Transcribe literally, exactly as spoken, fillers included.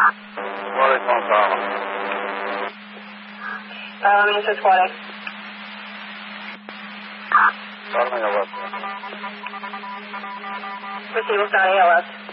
Squad X on Solomon. Um, this is Squad X. Solomon, A L S. Receive, Scotty, A L S.